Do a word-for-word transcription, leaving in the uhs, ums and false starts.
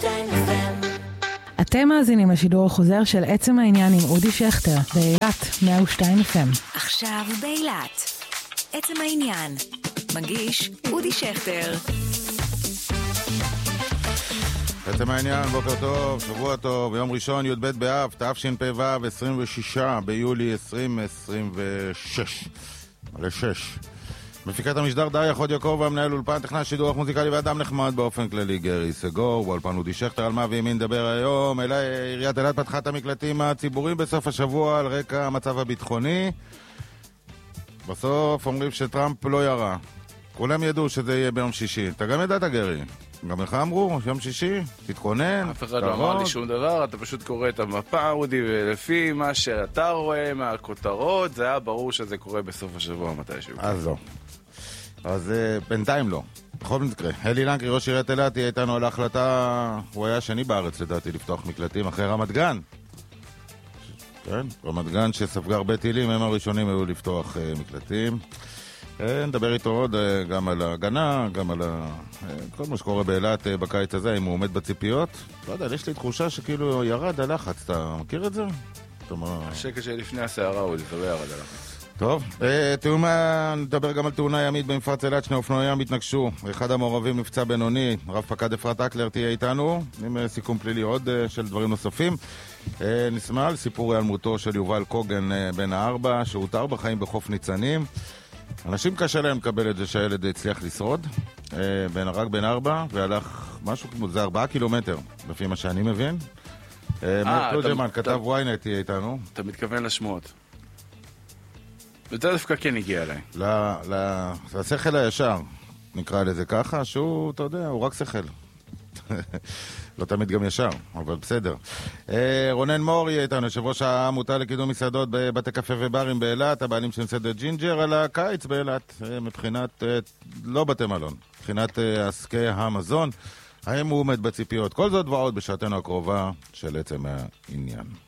שתיים אף אם. אתם מאזינים לשידור החוזר של עצם העניין עם אודי שכטר באילת מאה ושתיים אף אם. עכשיו באילת עצם העניין מגיש אודי שכטר. עצם העניין, בוקר טוב, שבוע טוב, יום ראשון י"ב באב, תשפ"ו, עשרים ושישה ביולי עשרים עשרים ושש. מלא שש. מפיקת המשדר דיה חוד יעקב, המנהל אולפן, טכנאי שידור מוזיקלי ואדם נחמד באופן כללי גרי סגור, באולפן אודי שכטר. על מה וימין נדבר היום? אלא עיריית אילת פתחה את המקלטים הציבוריים בסוף השבוע על רקע המצב הביטחוני. בסוף אומרים שטראמפ לא ירה. כולם ידעו שזה יהיה ביום שישי. אתה גם ידעת גרי? גם לך אמרו, יום שישי, תתכונן. אף אחד לא אמר לי שום דבר, אתה פשוט קורא את המפה, אודי, ולפי מה שאתה רואה מהכותרות, זה היה ברור שזה קורה בסוף השבוע מתישהו. אז לא. אז בינתיים לא. בכל מקרה, אלי לנקרי, ראש עיריית אילת, תהיה איתנו על ההחלטה, הוא היה שני בארץ לדעתי לפתוח מקלטים אחרי רמת גן. כן, רמת גן שספגה הרבה טילים, הם הראשונים היו לפתוח מקלטים. נדבר איתו עוד גם על ההגנה, גם על כל מה שקורה באילת בקיץ הזה, אם הוא עומד בציפיות. לא יודע, יש לי תחושה שכאילו ירד הלחץ, אתה מכיר את זה? השקט שלפני הסערה הוא זה לא ירד הלחץ. טוב, נדבר גם על תאונה ימית במפרץ אילת, שני אופנועי ים התנגשו, אחד המעורבים נפצע בינוני, רב פקד אפרת אקלר תהיה איתנו, עם סיכום פלילי עוד של דברים נוספים. נשמע על סיפור היעלמותו של יובל קוגן בן הארבע, שהותר בחיים בחוף ניצנים. אנשים קשה להם לקבל את זה שהילד הצליח לשרוד, בן הרג בן ארבע, והלך משהו כמו זה ארבעה קילומטר, לפי מה שאני מבין. מאיר תורג'מן, כתב וויינט תהיה איתנו. אתה מתכוון לשמועות. יותר דווקא כן הגיע אליי. לשכל הישר, נקרא לזה ככה, שהוא, אתה יודע, הוא רק שכל. לא תמיד גם ישר, אבל בסדר. רונן מור יהיה איתנו, יושב ראש העמותה לקידום מסעדות בבתי קפה וברים באילת, הבעלים של מסעדת ג'ינג'ר על הקיץ באילת, מבחינת, לא בתי מלון, מבחינת עסקי המזון. האם הוא עומד בציפיות? כל זאת ועוד בשעתנו הקרובה של עצם העניין.